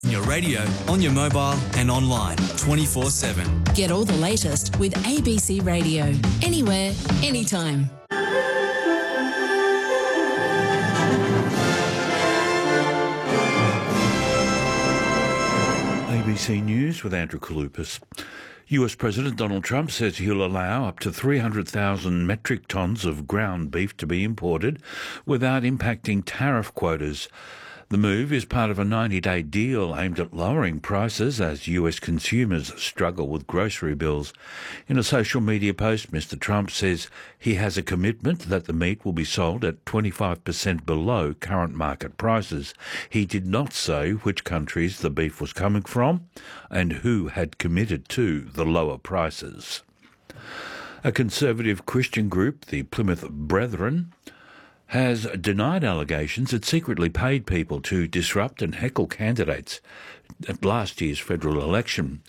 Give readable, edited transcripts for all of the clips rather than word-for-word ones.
On your radio, on your mobile and online 24/7. Get all the latest with ABC Radio. Anywhere, anytime. ABC News with Andrew Kalupas. US President Donald Trump says he'll allow up to 300,000 metric tonnes of ground beef to be imported without impacting tariff quotas. The move is part of a 90-day deal aimed at lowering prices as US consumers struggle with grocery bills. In a social media post, Mr. Trump says he has a commitment that the meat will be sold at 25% below current market prices. He did not say which countries the beef was coming from and who had committed to the lower prices. A conservative Christian group, the Plymouth Brethren, has denied allegations it secretly paid people to disrupt and heckle candidates at last year's federal election.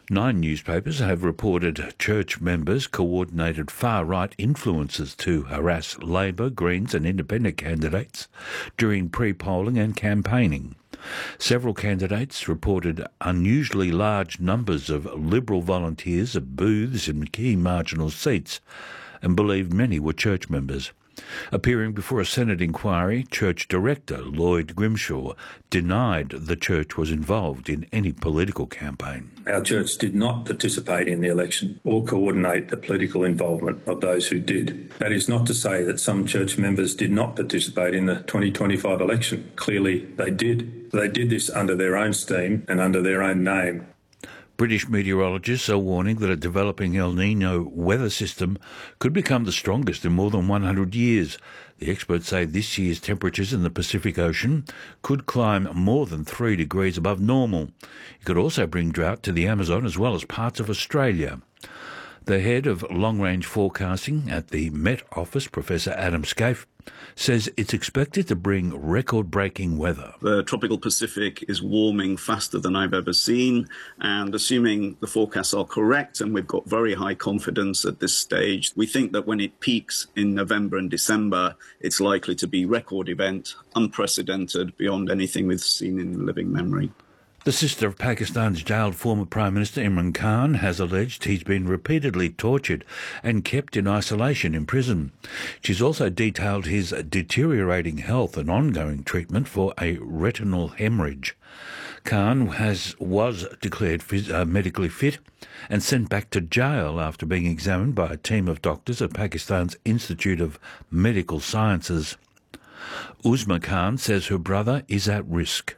9 newspapers have reported church members coordinated far-right influences to harass Labor, Greens and Independent candidates during pre-polling and campaigning. Several candidates reported unusually large numbers of Liberal volunteers at booths in key marginal seats and believed many were church members. Appearing before a Senate inquiry, Church Director Lloyd Grimshaw denied the church was involved in any political campaign. Our church did not participate in the election or coordinate the political involvement of those who did. That is not to say that some church members did not participate in the 2025 election. Clearly they did. They did this under their own steam and under their own name. British meteorologists are warning that a developing El Niño weather system could become the strongest in more than 100 years. The experts say this year's temperatures in the Pacific Ocean could climb more than 3 degrees above normal. It could also bring drought to the Amazon as well as parts of Australia. The head of long-range forecasting at the Met Office, Professor Adam Scaife, says it's expected to bring record-breaking weather. The tropical Pacific is warming faster than I've ever seen, and assuming the forecasts are correct, and we've got very high confidence at this stage, we think that when it peaks in November and December, it's likely to be record event, unprecedented, beyond anything we've seen in living memory. The sister of Pakistan's jailed former Prime Minister Imran Khan has alleged he's been repeatedly tortured and kept in isolation in prison. She's also detailed his deteriorating health and ongoing treatment for a retinal hemorrhage. Khan was declared medically fit and sent back to jail after being examined by a team of doctors at Pakistan's Institute of Medical Sciences. Uzma Khan says her brother is at risk.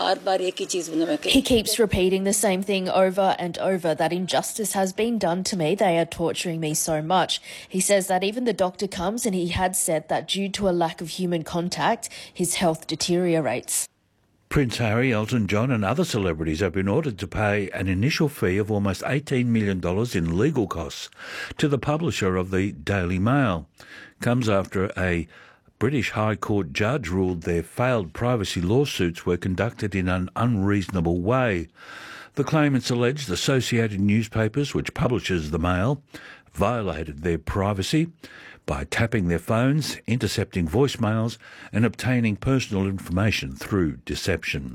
He keeps repeating the same thing over and over, that injustice has been done to me. They are torturing me so much. He says that even the doctor comes and he had said that due to a lack of human contact, his health deteriorates. Prince Harry, Elton John and other celebrities have been ordered to pay an initial fee of almost $18 million in legal costs to the publisher of the Daily Mail. Comes after a British High Court judge ruled their failed privacy lawsuits were conducted in an unreasonable way. The claimants alleged Associated Newspapers, which publishes the Mail, violated their privacy by tapping their phones, intercepting voicemails and obtaining personal information through deception.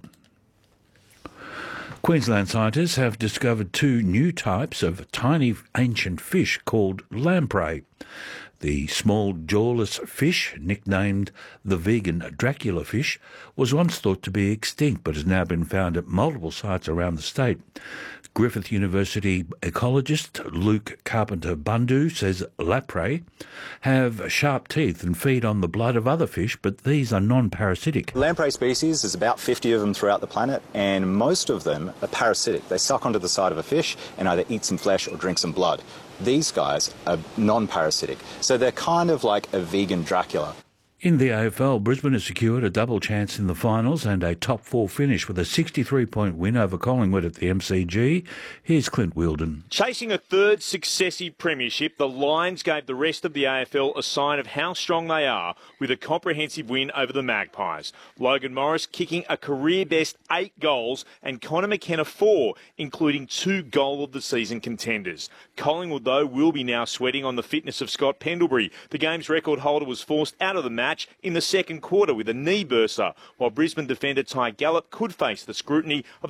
Queensland scientists have discovered 2 new types of tiny ancient fish called lamprey. The small jawless fish, nicknamed the vegan Dracula fish, was once thought to be extinct but has now been found at multiple sites around the state. Griffith University ecologist Luke Carpenter-Bundu says lamprey have sharp teeth and feed on the blood of other fish, but these are non-parasitic. Lamprey species, there's about 50 of them throughout the planet, and most of them are parasitic. They suck onto the side of a fish and either eat some flesh or drink some blood. These guys are non-parasitic, so they're kind of like a vegan Dracula. In the AFL, Brisbane has secured a double chance in the finals and a top 4 finish with a 63-point win over Collingwood at the MCG. Here's Clint Wheeldon. Chasing a 3rd successive premiership, the Lions gave the rest of the AFL a sign of how strong they are with a comprehensive win over the Magpies. Logan Morris kicking a career-best 8 goals and Connor McKenna 4, including 2 goal-of-the-season contenders. Collingwood, though, will be now sweating on the fitness of Scott Pendlebury. The game's record holder was forced out of the match in the second quarter with a knee burster, while Brisbane defender Ty Gallup could face the scrutiny of